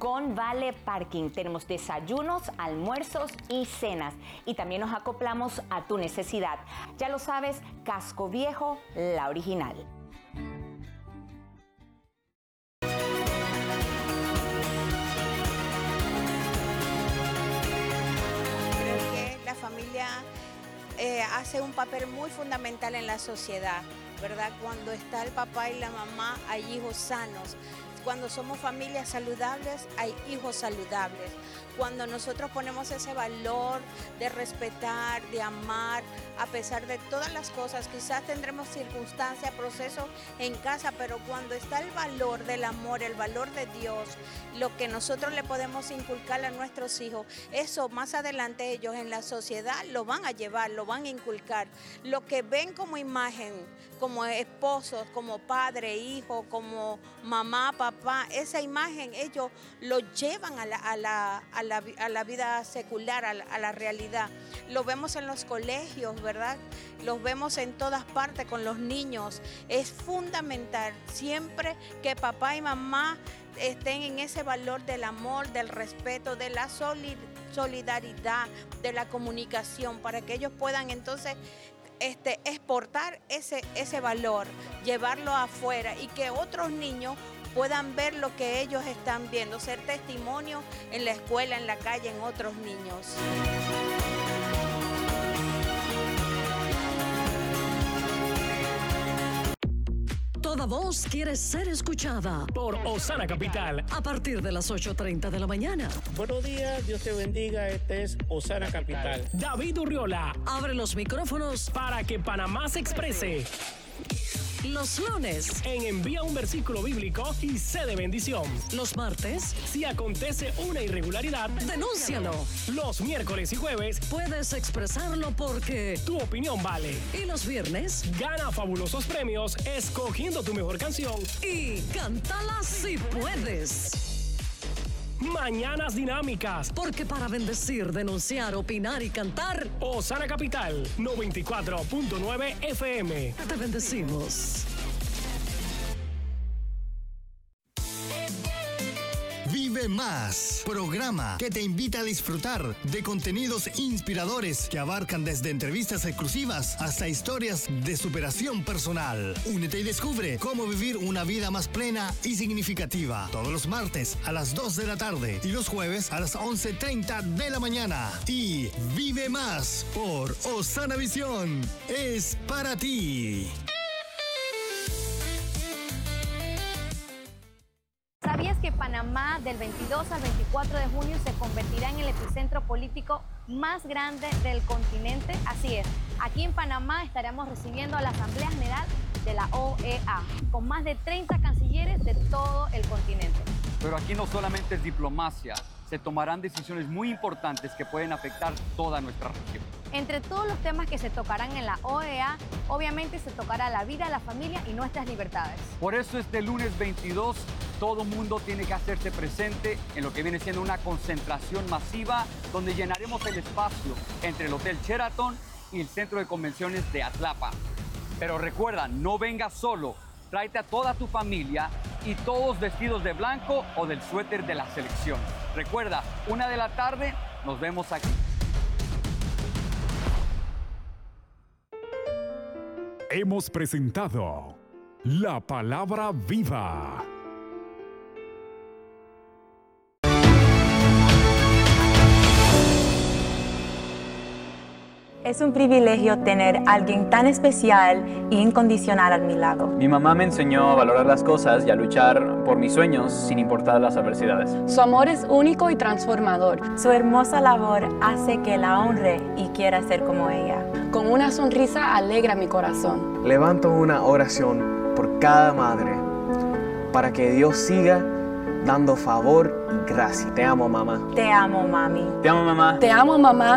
con Vale Parking. Tenemos desayunos, almuerzos y cenas. Y también nos acoplamos a tu necesidad. Ya lo sabes, Casco Viejo, la original. Creo que la familia hace un papel muy fundamental en la sociedad, ¿verdad? Cuando está el papá y la mamá, hay hijos sanos. Cuando somos familias saludables, hay hijos saludables. Cuando nosotros ponemos ese valor de respetar, de amar, a pesar de todas las cosas, quizás tendremos circunstancias, procesos en casa, pero cuando está el valor del amor, el valor de Dios, lo que nosotros le podemos inculcar a nuestros hijos, eso más adelante ellos en la sociedad lo van a llevar, lo van a inculcar. Lo que ven como imagen, como esposos, como padre, hijo, como mamá, papá, esa imagen ellos lo llevan a la vida secular, a la realidad. Lo vemos en los colegios, ¿verdad? Los vemos en todas partes con los niños. Es fundamental siempre que papá y mamá estén en ese valor del amor, del respeto, de la solidaridad, de la comunicación, para que ellos puedan entonces exportar ese valor, llevarlo afuera y que otros niños puedan ver lo que ellos están viendo, ser testimonio en la escuela, en la calle, en otros niños. Toda voz quiere ser escuchada por Osana Capital a partir de las 8:30 de la mañana. Buenos días, Dios te bendiga. Este es Osana Capital. David Urriola abre los micrófonos para que Panamá se exprese. Los lunes en Envía un versículo bíblico y sé de bendición. Los martes, si acontece una irregularidad, denúncialo. Los miércoles y jueves, puedes expresarlo porque tu opinión vale. Y los viernes, gana fabulosos premios escogiendo tu mejor canción y cántala si puedes. Mañanas dinámicas. Porque para bendecir, denunciar, opinar y cantar, Osana Capital 94.9 FM. Te bendecimos. Vive Más, programa que te invita a disfrutar de contenidos inspiradores que abarcan desde entrevistas exclusivas hasta historias de superación personal. Únete y descubre cómo vivir una vida más plena y significativa. Todos los martes a las 2 de la tarde y los jueves a las 11:30 de la mañana. Y Vive Más por Osana Visión. Es para ti. ¿Sabías que Panamá del 22 al 24 de junio se convertirá en el epicentro político más grande del continente? Así es, aquí en Panamá estaremos recibiendo a la Asamblea General de la OEA, con más de 30 cancilleres de todo el continente. Pero aquí no solamente es diplomacia, se tomarán decisiones muy importantes que pueden afectar toda nuestra región. Entre todos los temas que se tocarán en la OEA, obviamente se tocará la vida, la familia y nuestras libertades. Por eso este lunes 22, todo mundo tiene que hacerse presente en lo que viene siendo una concentración masiva, donde llenaremos el espacio entre el Hotel Sheraton y el Centro de Convenciones de Atlapa. Pero recuerda, no vengas solo, tráete a toda tu familia y todos vestidos de blanco o del suéter de la selección. Recuerda, 1 de la tarde, nos vemos aquí. Hemos presentado La Palabra Viva. Es un privilegio tener a alguien tan especial e incondicional a mi lado. Mi mamá me enseñó a valorar las cosas y a luchar por mis sueños sin importar las adversidades. Su amor es único y transformador. Su hermosa labor hace que la honre y quiera ser como ella. Con una sonrisa alegra mi corazón. Levanto una oración por cada madre para que Dios siga dando favor y gracia. Te amo, mamá. Te amo, mami. Te amo, mamá. Te amo, mamá.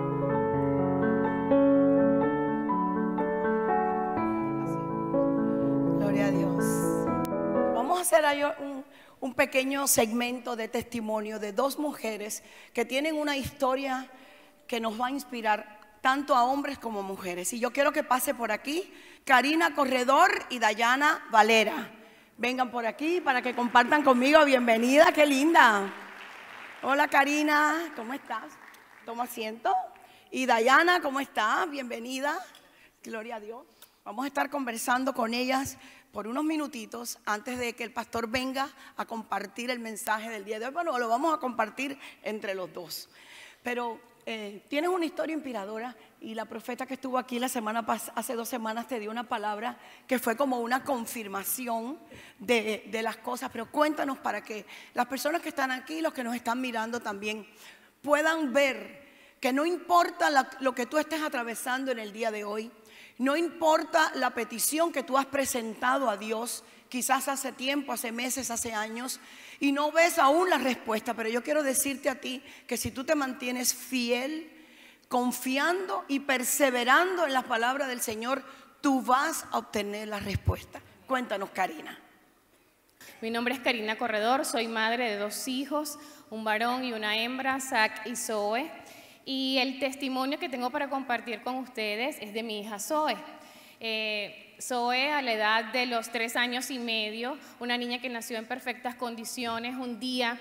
Hacer un pequeño segmento de testimonio de dos mujeres que tienen una historia que nos va a inspirar tanto a hombres como mujeres. Y yo quiero que pase por aquí Karina Corredor y Dayana Valera. vengan por aquí para que compartan conmigo. Bienvenida, qué linda. Hola Karina, ¿cómo estás? Toma asiento. Y Dayana, ¿cómo estás? Bienvenida. Gloria a Dios. Vamos a estar conversando con ellas por unos minutitos antes de que el pastor venga a compartir el mensaje del día de hoy. Bueno, lo vamos a compartir entre los dos. Pero tienes una historia inspiradora y la profeta que estuvo aquí hace 2 semanas te dio una palabra que fue como una confirmación de las cosas. Pero cuéntanos para que las personas que están aquí, los que nos están mirando también, puedan ver que no importa lo que tú estés atravesando en el día de hoy, no importa la petición que tú has presentado a Dios, quizás hace tiempo, hace meses, hace años, y no ves aún la respuesta, pero yo quiero decirte a ti que si tú te mantienes fiel, confiando y perseverando en la palabra del Señor, tú vas a obtener la respuesta. Cuéntanos, Karina. Mi nombre es Karina Corredor, soy madre de 2 hijos, un varón y una hembra, Zach y Zoe. Y el testimonio que tengo para compartir con ustedes es de mi hija Zoe. Zoe, a la edad de los 3 años y medio, una niña que nació en perfectas condiciones, un día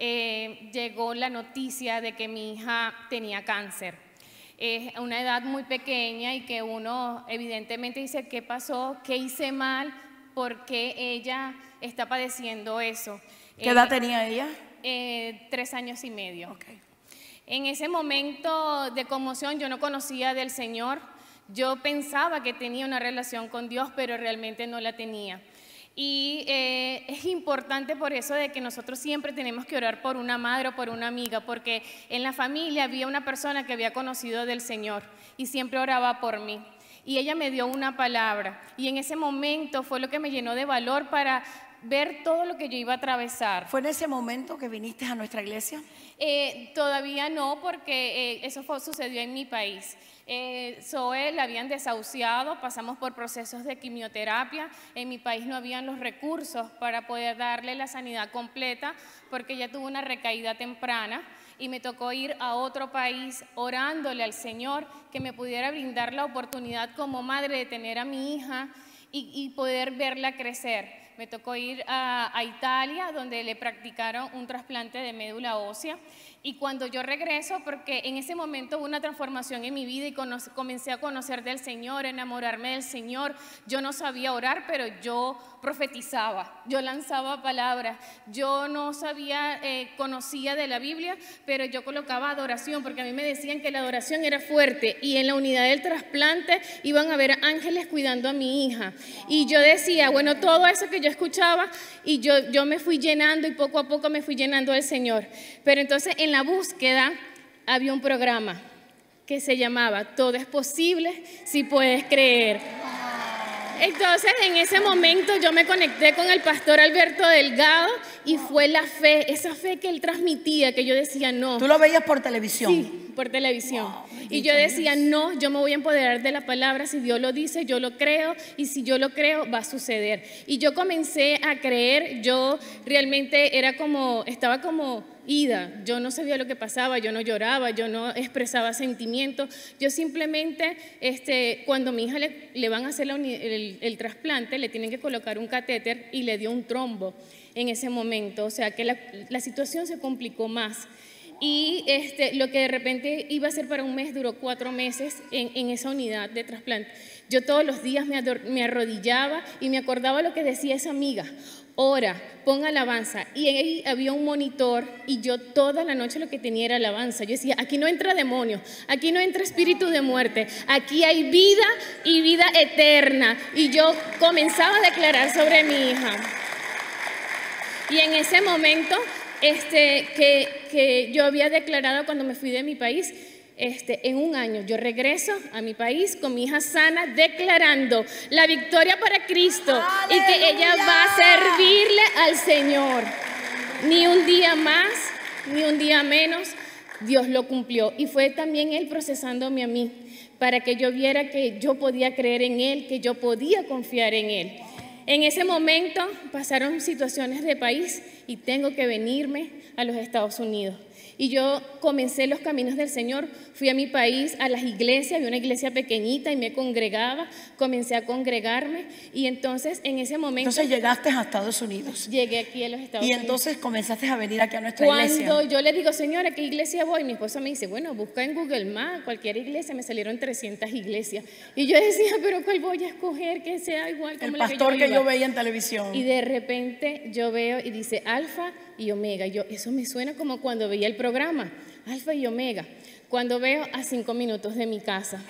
llegó la noticia de que mi hija tenía cáncer. Es una edad muy pequeña y que uno evidentemente dice, ¿qué pasó? ¿Qué hice mal? ¿Por qué ella está padeciendo eso? ¿Qué edad tenía ella? 3 años y medio. Okay. En ese momento de conmoción yo no conocía del Señor, yo pensaba que tenía una relación con Dios, pero realmente no la tenía. Y es importante por eso de que nosotros siempre tenemos que orar por una madre o por una amiga, porque en la familia había una persona que había conocido del Señor y siempre oraba por mí. Y ella me dio una palabra y en ese momento fue lo que me llenó de valor para ver todo lo que yo iba a atravesar. ¿Fue en ese momento que viniste a nuestra iglesia? Todavía no, porque eso sucedió en mi país. Zoe la habían desahuciado, pasamos por procesos de quimioterapia. En mi país no habían los recursos para poder darle la sanidad completa porque ella tuvo una recaída temprana y me tocó ir a otro país orándole al Señor que me pudiera brindar la oportunidad como madre de tener a mi hija y poder verla crecer. Me tocó ir a Italia, donde le practicaron un trasplante de médula ósea. Y cuando yo regreso, porque en ese momento hubo una transformación en mi vida y comencé a conocer del Señor, a enamorarme del Señor. Yo no sabía orar, pero yo profetizaba, yo lanzaba palabras. Yo no sabía, conocía de la Biblia, pero yo colocaba adoración, porque a mí me decían que la adoración era fuerte. Y en la unidad del trasplante iban a haber ángeles cuidando a mi hija. Y yo decía, bueno, todo eso que yo escuchaba, y yo me fui llenando y poco a poco me fui llenando del Señor. Pero entonces en la búsqueda había un programa que se llamaba Todo es posible si puedes creer. Entonces en ese momento yo me conecté con el pastor Alberto Delgado y fue la fe, esa fe que él transmitía, que yo decía no. ¿Tú lo veías por televisión? Sí, por televisión. Wow, y yo decía no, yo me voy a empoderar de la palabra, si Dios lo dice, yo lo creo, y si yo lo creo, va a suceder. Y yo comencé a creer, yo realmente estaba como ida, yo no sabía lo que pasaba, yo no lloraba, yo no expresaba sentimientos, yo simplemente, cuando a mi hija le van a hacer el trasplante, le tienen que colocar un catéter y le dio un trombo en ese momento, o sea que la situación se complicó más. Y lo que de repente iba a ser para un mes, duró 4 meses en esa unidad de trasplante. Yo todos los días me arrodillaba y me acordaba lo que decía esa amiga. Ora, pon alabanza. Y ahí había un monitor y yo toda la noche lo que tenía era alabanza. Yo decía, aquí no entra demonio, aquí no entra espíritu de muerte, aquí hay vida y vida eterna. Y yo comenzaba a declarar sobre mi hija. Y en ese momento que yo había declarado cuando me fui de mi país, en un año yo regreso a mi país con mi hija sana, declarando la victoria para Cristo. ¡Aleluya! Y que ella va a servirle al Señor. Ni un día más, ni un día menos, Dios lo cumplió. Y fue también Él procesándome a mí para que yo viera que yo podía creer en Él, que yo podía confiar en Él. En ese momento pasaron situaciones de país y tengo que venirme a los Estados Unidos. Y yo comencé los caminos del Señor, fui a mi país, a las iglesias, había una iglesia pequeñita y me congregaba, comencé a congregarme y entonces en ese momento... Entonces llegaste a Estados Unidos. Llegué aquí a los Estados Unidos. Y entonces comenzaste a venir aquí a nuestra iglesia. Cuando yo le digo, señora, ¿a qué iglesia voy? Mi esposa me dice, bueno, busca en Google Maps, cualquier iglesia, me salieron 300 iglesias. Y yo decía, pero ¿cuál voy a escoger que sea igual como la que yo iba? El pastor que yo veía en televisión. Y de repente yo veo y dice Alfa y Omega. Yo, eso me suena como cuando veía el programa, Alfa y Omega. Cuando veo a 5 minutos de mi casa.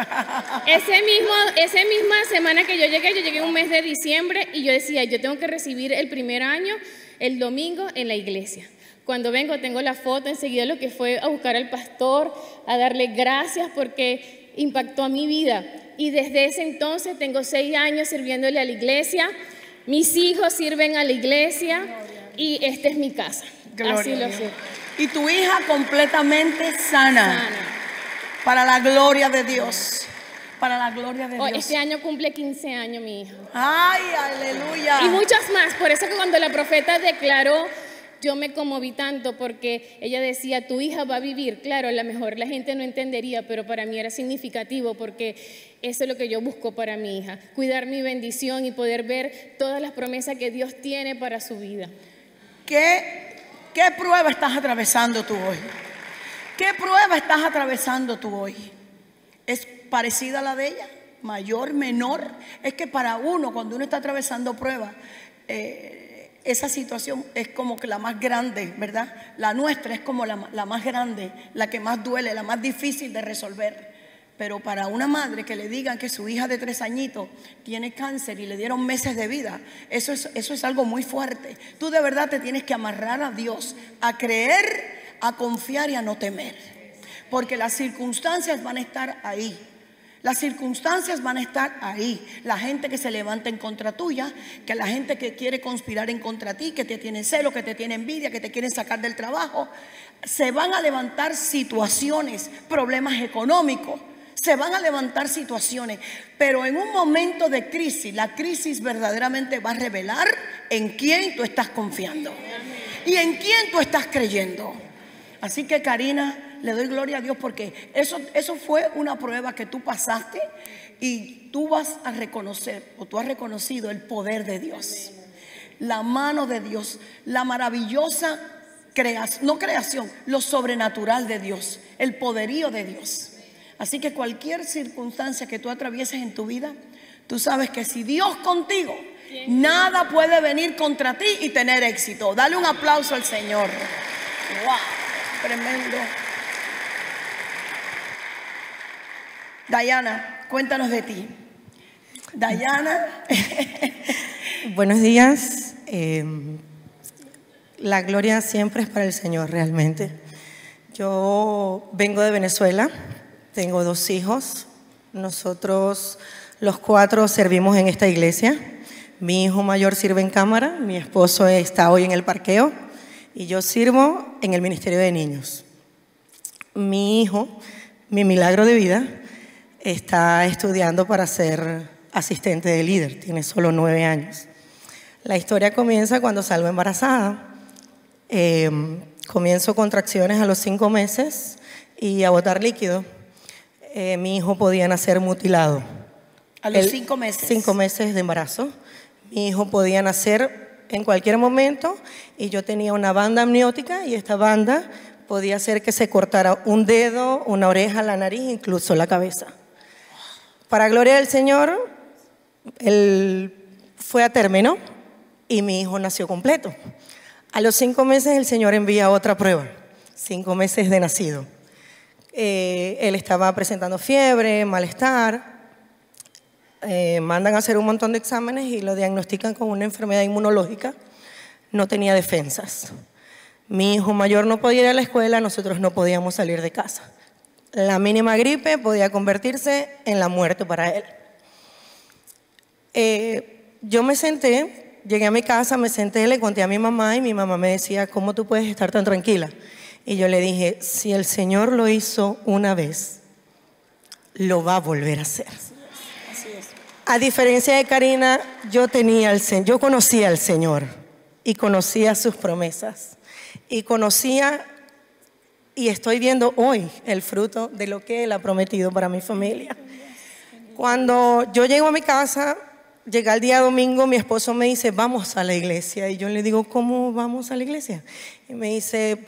Esa misma semana que yo llegué un mes de diciembre y yo decía, yo tengo que recibir el primer año el domingo en la iglesia. Cuando vengo tengo la foto enseguida lo que fue a buscar al pastor, a darle gracias porque impactó a mi vida. Y desde ese entonces tengo 6 años sirviéndole a la iglesia. Mis hijos sirven a la iglesia y esta es mi casa. Gloria así lo sé. Y tu hija completamente sana. Para la gloria de Dios. Para la gloria de Dios. Este año cumple 15 años mi hija. ¡Ay, aleluya! Y muchas más. Por eso que cuando la profeta declaró, yo me conmoví tanto porque ella decía, tu hija va a vivir. Claro, a lo mejor la gente no entendería, pero para mí era significativo porque eso es lo que yo busco para mi hija. Cuidar mi bendición y poder ver todas las promesas que Dios tiene para su vida. ¿Qué prueba estás atravesando tú hoy? ¿Qué prueba estás atravesando tú hoy? ¿Es parecida a la de ella? ¿Mayor, menor? Es que para uno, cuando uno está atravesando pruebas, esa situación es como que la más grande, ¿verdad? La nuestra es como la más grande, la que más duele, la más difícil de resolver. Pero para una madre que le digan que su hija de 3 añitos tiene cáncer y le dieron meses de vida, eso es algo muy fuerte. Tú de verdad te tienes que amarrar a Dios, a creer, a confiar y a no temer. Porque las circunstancias van a estar ahí. Las circunstancias van a estar ahí. La gente que se levanta en contra tuya, que la gente que quiere conspirar en contra ti, que te tiene celo, que te tiene envidia, que te quieren sacar del trabajo. Se van a levantar situaciones, problemas económicos. Se van a levantar situaciones, pero en un momento de crisis, la crisis verdaderamente va a revelar en quién tú estás confiando y en quién tú estás creyendo. Así que, Karina, le doy gloria a Dios porque eso fue una prueba que tú pasaste y tú vas a reconocer, o tú has reconocido el poder de Dios, la mano de Dios, la maravillosa creación, lo sobrenatural de Dios, el poderío de Dios. Así que cualquier circunstancia que tú atravieses en tu vida, tú sabes que si Dios contigo, nada puede venir contra ti y tener éxito. Dale un aplauso al Señor. ¡Wow! Tremendo. Dayana, cuéntanos de ti. Dayana. Buenos días. La gloria siempre es para el Señor, realmente. Yo vengo de Venezuela. Tengo 2 hijos. Nosotros los 4 servimos en esta iglesia. Mi hijo mayor sirve en cámara, mi esposo está hoy en el parqueo y yo sirvo en el Ministerio de Niños. Mi hijo, mi milagro de vida, está estudiando para ser asistente de líder. Tiene solo 9 años. La historia comienza cuando salgo embarazada. Comienzo contracciones a los 5 meses y a botar líquido. Mi hijo podía nacer mutilado. A los 5 meses. 5 meses de embarazo. Mi hijo podía nacer en cualquier momento y yo tenía una banda amniótica y esta banda podía hacer que se cortara un dedo, una oreja, la nariz, incluso la cabeza. Para gloria del Señor, él fue a término y mi hijo nació completo. A los 5 meses el Señor envía otra prueba, 5 meses de nacido. Él estaba presentando fiebre, malestar, mandan a hacer un montón de exámenes y lo diagnostican con una enfermedad inmunológica, no tenía defensas. Mi hijo mayor no podía ir a la escuela, nosotros no podíamos salir de casa. La mínima gripe podía convertirse en la muerte para él. Yo me senté, llegué a mi casa, me senté, le conté a mi mamá y mi mamá me decía, ¿cómo tú puedes estar tan tranquila? Y yo le dije, si el Señor lo hizo una vez, lo va a volver a hacer. Así es. A diferencia de Karina, yo conocía al Señor y conocía sus promesas. y conocía y estoy viendo hoy el fruto de lo que Él ha prometido para mi familia. Cuando yo llego a mi casa, llega el día domingo, mi esposo me dice, vamos a la iglesia. Y yo le digo, ¿cómo vamos a la iglesia? Y me dice,